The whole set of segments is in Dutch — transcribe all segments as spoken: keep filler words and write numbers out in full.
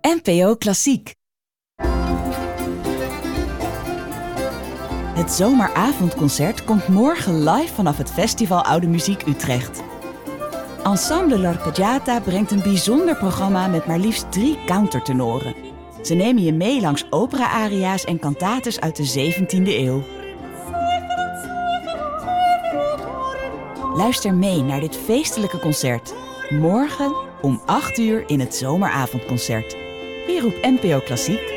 N P O Klassiek. Het zomeravondconcert komt morgen live vanaf het Festival Oude Muziek Utrecht. Ensemble L'Arpeggiata brengt een bijzonder programma met maar liefst drie countertenoren. Ze nemen je mee langs opera-aria's en cantates uit de zeventiende eeuw. Luister mee naar dit feestelijke concert. Morgen om acht uur in het zomeravondconcert. Hier op N P O Klassiek.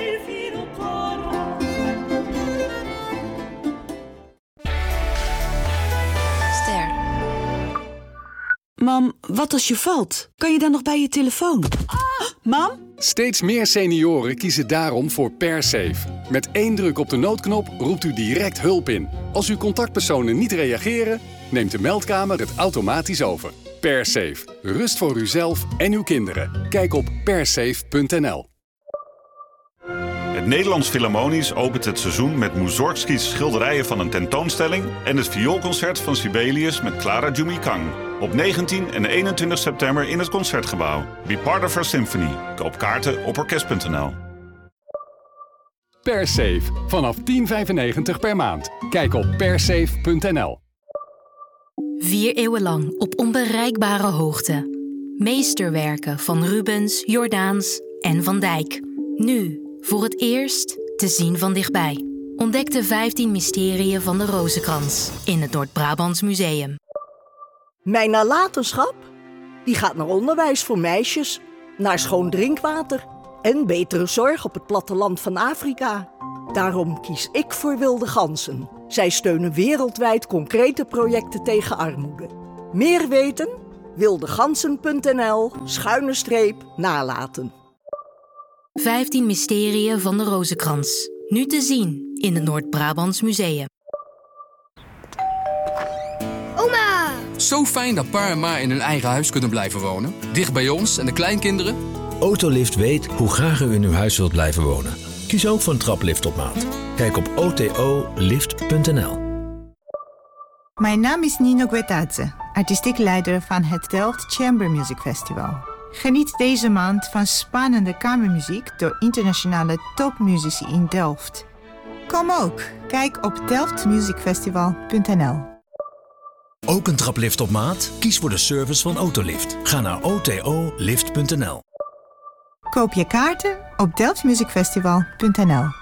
Mam, wat als je valt? Kan je dan nog bij je telefoon? Ah, mam? Steeds meer senioren kiezen daarom voor PerSafe. Met één druk op de noodknop roept u direct hulp in. Als uw contactpersonen niet reageren, neemt de meldkamer het automatisch over. PerSafe. Rust voor uzelf en uw kinderen. Kijk op persafe punt n l. Het Nederlands Philharmonisch opent het seizoen met Mussorgskis schilderijen van een tentoonstelling en het vioolconcert van Sibelius met Clara Jumikang. Op negentien en eenentwintig september in het Concertgebouw. Be part of our symphony. Koop kaarten op orkest punt n l. PerSafe. Vanaf tien vijfennegentig per maand. Kijk op persafe punt n l. Vier eeuwen lang op onbereikbare hoogte. Meesterwerken van Rubens, Jordaens en Van Dijk. Nu, voor het eerst, te zien van dichtbij. Ontdek de vijftien mysteriën van de Rozenkrans in het Noord-Brabants Museum. Mijn nalatenschap? Die gaat naar onderwijs voor meisjes, naar schoon drinkwater en betere zorg op het platteland van Afrika. Daarom kies ik voor Wilde Ganzen. Zij steunen wereldwijd concrete projecten tegen armoede. Meer weten? wildeganzen punt n l schuine streep nalaten. vijftien mysteriën van de Rozenkrans. Nu te zien in het Noord-Brabants Museum. Oma! Zo fijn dat pa en ma in hun eigen huis kunnen blijven wonen. Dicht bij ons en de kleinkinderen. Autolift weet hoe graag u in uw huis wilt blijven wonen. Kies ook voor een traplift op maat. Kijk op o t o lift punt n l. Mijn naam is Nino Guetadze, artistiek leider van het Delft Chamber Music Festival. Geniet deze maand van spannende kamermuziek door internationale topmuzici in Delft. Kom ook, kijk op delft music festival punt n l. Ook een traplift op maat? Kies voor de service van Autolift. Ga naar o t o lift punt n l. Koop je kaarten op delft music festival punt n l.